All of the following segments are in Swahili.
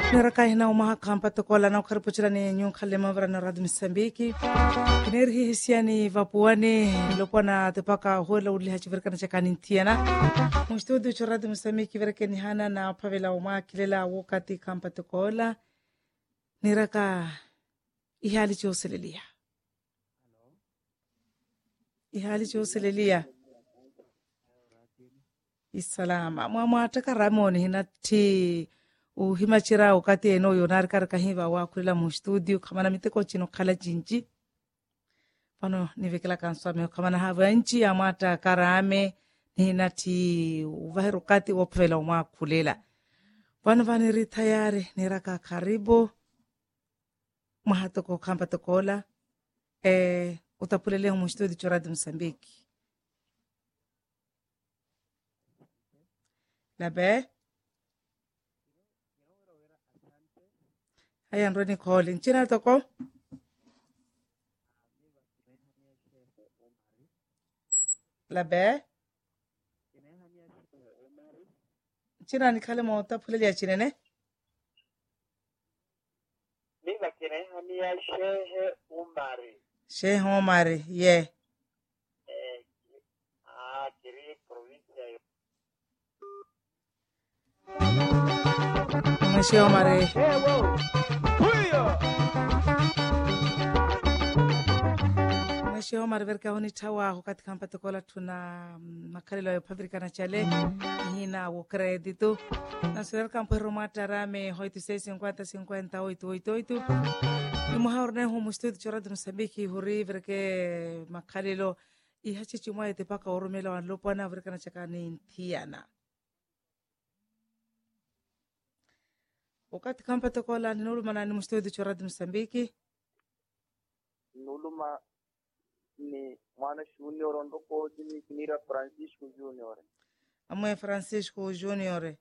Nerakahina umahakampa tokola na ukarpuchirani nyung khalema vrana rad Msambiki. Kinerhi hisiani vapuani lopona tepaka hola uliha chivirkana chakani tiana. Mustudu chorad Msambiki verkeni hana na pavela uma kilela wakati kampa tokola. Neraka ihali choselelia. Ihali choselelia. Isalama. Mwa ataka ramoni hinati uhimachira ukati eno yonar karakahiva wa kulila mu studio kamana miteko chino kala jinji pano nivekela kanswame kamana hava nchi amata karame hinati uvahirukati opvela umwa kulela pano vaniri tayari niraka karibu mahatoko kamba tokola utapulele mu studio choradi Msambiki labe Haya ndoni call nchina toko labe nchina nikale mota pulele ya chinene Mina kinehamia Shehe Umari. Shehe Omari ye Kiri provincia yo. Shehe Omari Shehe Omari verka honi tawa hukati kampa tokola tuna makalilo ya pabrika na chale hina wo kreditu na surer kampa romata rame hoitu 650 imuhaurne hu mustudu choradu Msambiki huri verke makalilo ihachi chimwa itepaka urumela wanlopana verka na chakani ntiana wakati kampa tokola ninuluma na ni mustudu choradu Msambiki Nuluma ni mwana junior ondoko jini kinira Francisco Junior. amwe Francisco Junior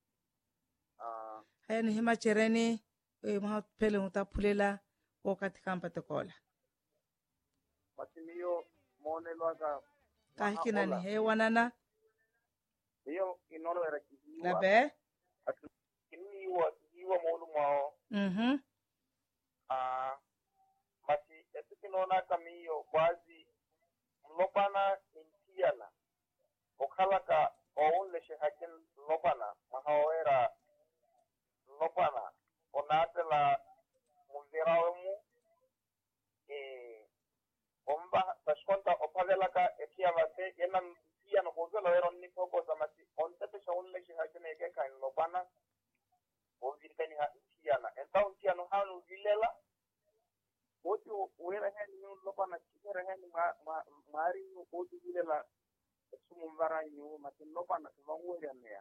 haya ni hima chereni mahapele utapulela wakati kampa tokola Matimiyo monelo aka kahikina ni hewanana hiyo inono era kihiwa. labe Kihiwa molumao. Mati etukinona kamiyo kwazi mlopana intiana okhalaka ounleshe hakin lopana mahawera lopana onatela muvirawemu omba tashkonta opavelaka etiavase yena mtiana kozela wero nikokoza mati ontepesha unleshe hakin ekeka lopana ovirkani ha intiana enta untiano hanu vilela otu wera hani lopana chira hani mari otu vilela sumumvara nyu matin lopana vanguria nea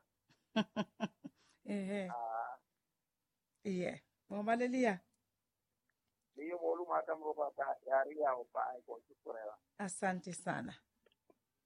iye mwamalelia hiyo molu mata mropa ta yari ya opa ai kwa chukurela asante sana